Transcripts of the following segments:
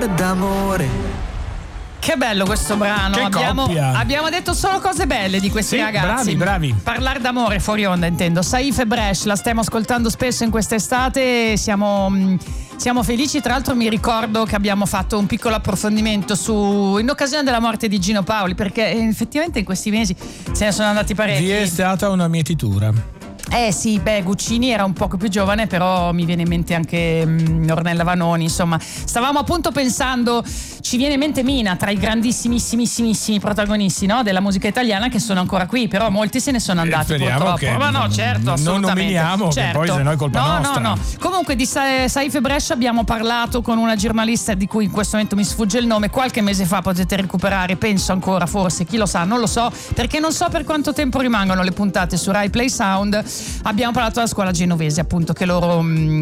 d'amore. Che bello questo brano. Che Abbiamo detto solo cose belle di questi ragazzi. Bravi. Parlare d'amore fuori onda, intendo. Saif e Bresh la stiamo ascoltando spesso in quest'estate. Siamo felici. Tra l'altro mi ricordo che abbiamo fatto un piccolo approfondimento in occasione della morte di Gino Paoli, perché effettivamente in questi mesi se ne sono andati parecchi. Vi è stata una mietitura. Sì, Guccini era un poco più giovane, però mi viene in mente anche Ornella Vanoni, insomma. Stavamo appunto pensando, ci viene in mente Mina, tra i grandissimissimi protagonisti, no, della musica italiana, che sono ancora qui, però molti se ne sono andati purtroppo. Che ma no, certo, assolutamente. Non nominiamo, certo. Che poi se no è colpa nostra. No. Comunque di Saif e Bresh abbiamo parlato con una giornalista di cui in questo momento mi sfugge il nome, qualche mese fa, potete recuperare, penso ancora, forse, chi lo sa, non lo so, perché non so per quanto tempo rimangono le puntate su Rai Play Sound. Abbiamo parlato della scuola genovese, appunto, che loro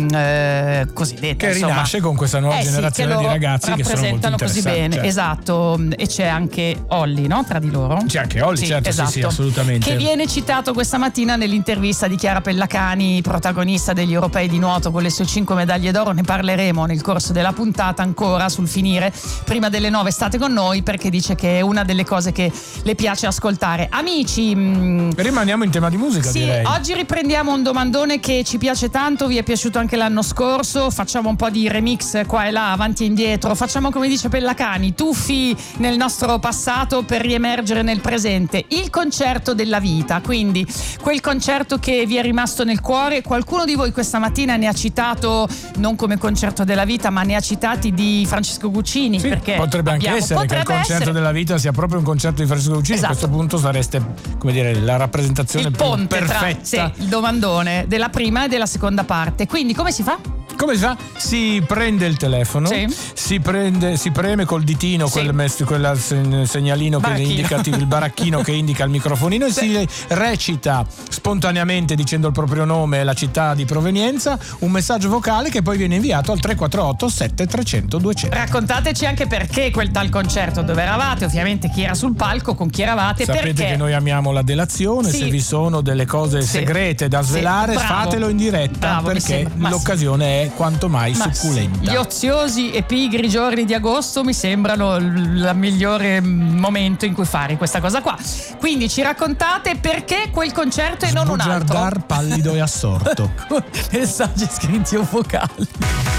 cosiddetta, che rinasce con questa nuova generazione di ragazzi che sono molto così bene, certo. Esatto. E c'è anche Olli, no? Tra di loro c'è anche Olli, certo, esatto. Sì, assolutamente, che viene citato questa mattina nell'intervista di Chiara Pellacani, protagonista degli europei di nuoto con le sue 5 medaglie d'oro. Ne parleremo nel corso della puntata, ancora sul finire. Prima delle 9 state con noi, perché dice che è una delle cose che le piace ascoltare. Amici, rimaniamo in tema di musica, sì, direi. Oggi riprendiamo un domandone che ci piace tanto, vi è piaciuto anche l'anno scorso. Facciamo un po' di remix qua e là, avanti e indietro. Facciamo, come dice Pellacani, tuffi nel nostro passato per riemergere nel presente. Il concerto della vita, quindi quel concerto che vi è rimasto nel cuore. Qualcuno di voi questa mattina ne ha citato, non come concerto della vita, ma ne ha citati di Francesco Guccini, sì, perché potrebbe anche essere che il concerto della vita sia proprio un concerto di Francesco Guccini. Esatto. A questo punto sareste, come dire, la rappresentazione il ponte più perfetta tra il domandone della prima e della seconda parte. Quindi come si fa? Come si fa? Si prende il telefono, sì. si preme col ditino quel segnalino che indica il baracchino che indica il microfonino e si recita spontaneamente, dicendo il proprio nome e la città di provenienza, un messaggio vocale che poi viene inviato al 348 7300 200. Raccontateci anche perché quel tal concerto, dove eravate, ovviamente chi era sul palco, con chi eravate. Sapete perché che noi amiamo la delazione, se vi sono delle cose segrete da svelare, fatelo in diretta, perché l'occasione è quanto mai succulenta. Gli oziosi e pigri giorni di agosto mi sembrano il migliore momento in cui fare questa cosa qua. Quindi ci raccontate perché quel concerto e non un altro. Sbugiardar pallido e assorto. Messaggi scritti o vocali.